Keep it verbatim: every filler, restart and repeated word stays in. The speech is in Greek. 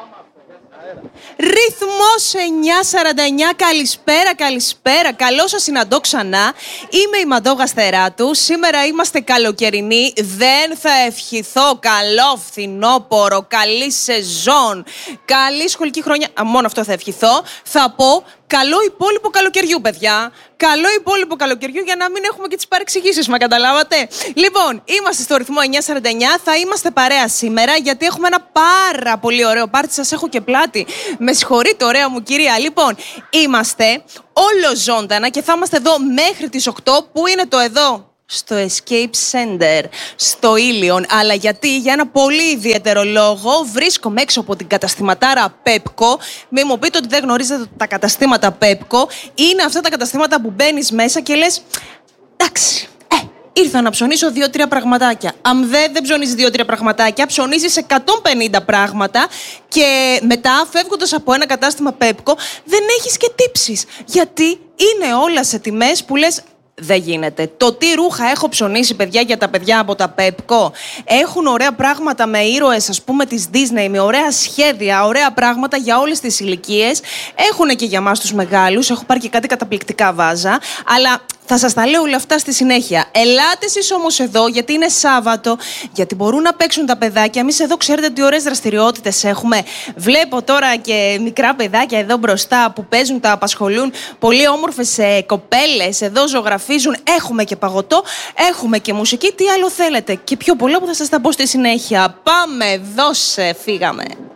Ρυθμός εννιά σαράντα εννιά, καλησπέρα, καλησπέρα. Καλό σας συναντώ ξανά. Είμαι η Μαντώ Γαστεράτου. Σήμερα είμαστε καλοκαιρινοί. Δεν θα ευχηθώ καλό φθινόπωρο, καλή σεζόν, καλή σχολική χρονιά. Α, μόνο αυτό θα ευχηθώ. Θα πω καλό υπόλοιπο καλοκαιριού, παιδιά. Καλό υπόλοιπο καλοκαιριού για να μην έχουμε και τις παρεξηγήσεις, μα καταλάβατε. Λοιπόν, είμαστε στο ρυθμό εννιά σαράντα εννιά. Θα είμαστε παρέα σήμερα γιατί έχουμε ένα πάρα πολύ ωραίο πάρτι. Σας έχω και πλάτη. Με συγχωρείτε, ωραία μου κυρία. Λοιπόν, είμαστε όλο ζωντανά και θα είμαστε εδώ μέχρι τις οκτώ. Πού είναι το εδώ? Στο Escape Center, στο Ήλιον. Αλλά γιατί? Για ένα πολύ ιδιαίτερο λόγο. Βρίσκομαι έξω από την καταστηματάρα Pepco. Μην μου πείτε ότι δεν γνωρίζετε τα καταστήματα Pepco. Είναι αυτά τα καταστήματα που μπαίνεις μέσα και λες, εντάξει, ε, ήρθα να ψωνίσω δύο-τρία πραγματάκια. Αν δεν, δεν ψωνίζεις δύο-τρία πραγματάκια, ψωνίζεις εκατόν πενήντα πράγματα και μετά, φεύγοντας από ένα κατάστημα Pepco, δεν έχεις και τύψεις. Γιατί είναι όλα σε τιμές που λες, δεν γίνεται. Το τι ρούχα έχω ψωνίσει, παιδιά, για τα παιδιά από τα Pepco. Έχουν ωραία πράγματα με ήρωες, ας πούμε, της Disney, με ωραία σχέδια, ωραία πράγματα για όλες τις ηλικίες. Έχουν και για μας τους μεγάλους. Έχω πάρει και κάτι καταπληκτικά βάζα. Αλλά θα σας τα λέω όλα αυτά στη συνέχεια. Ελάτε εσείς όμως εδώ, γιατί είναι Σάββατο, γιατί μπορούν να παίξουν τα παιδάκια. Εμείς εδώ ξέρετε τι ωραίες δραστηριότητες έχουμε. Βλέπω τώρα και μικρά παιδάκια εδώ μπροστά που παίζουν, τα απασχολούν. Πολύ όμορφες ε, κοπέλες εδώ ζωγραφίζουν. Έχουμε και παγωτό, έχουμε και μουσική. Τι άλλο θέλετε? Και πιο πολλά που θα σας τα πω στη συνέχεια. Πάμε, δώσε, φύγαμε.